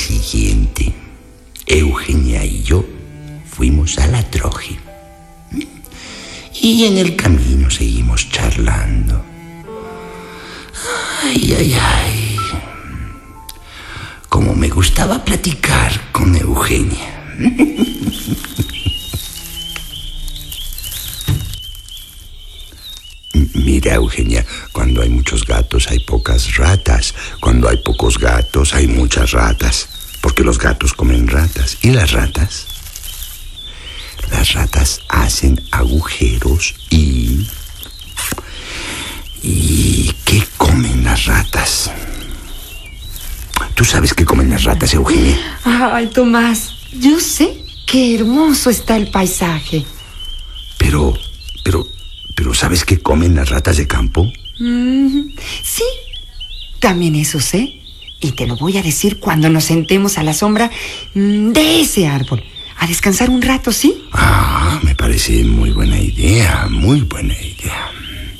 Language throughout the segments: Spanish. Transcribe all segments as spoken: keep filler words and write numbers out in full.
siguiente, Eugenia y yo fuimos a la Troje. Y en el camino seguimos charlando. Ay, ay, ay. Como me gustaba platicar con Eugenia. Mira, Eugenia, cuando hay muchos gatos hay pocas ratas. Cuando hay pocos gatos hay muchas ratas. Porque los gatos comen ratas. ¿Y las ratas? Las ratas hacen agujeros y... ¿Y qué comen las ratas? ¿Tú sabes qué comen las ratas, Eugenia? Ay, Tomás, yo sé qué hermoso está el paisaje. Pero, pero, pero ¿sabes qué comen las ratas de campo? Mm, sí, también eso sé. Y te lo voy a decir cuando nos sentemos a la sombra de ese árbol. A descansar un rato, ¿sí? Ah, me parece muy buena idea, muy buena idea.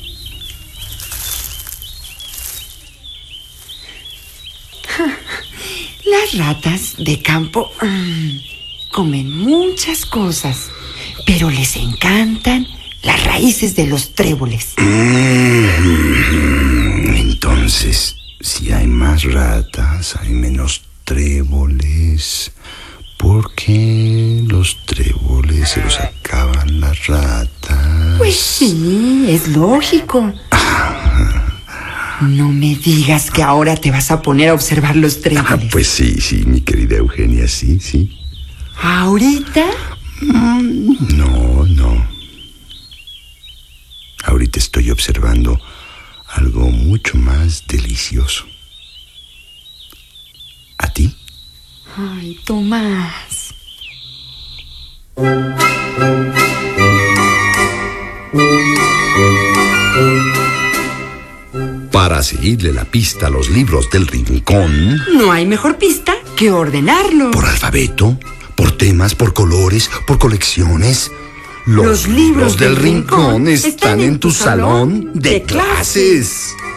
Las ratas de campo mmm, comen muchas cosas, pero les encantan las raíces de los tréboles. Mm, entonces, si hay más ratas, hay menos tréboles. ¿Por qué los tréboles se los acaban las ratas? Pues sí, es lógico. No me digas que ahora te vas a poner a observar los tréboles. Ah, pues sí, sí, mi querida Eugenia, sí, sí. ¿Ahorita? Mm, no, no. Ahorita estoy observando algo mucho más delicioso. ¿A ti? Ay, Tomás. Para seguirle la pista a los libros del Rincón... No hay mejor pista que ordenarlos. Por alfabeto, por temas, por colores, por colecciones. Los, los libros, libros del, del Rincón, Rincón están en tu salón de clases.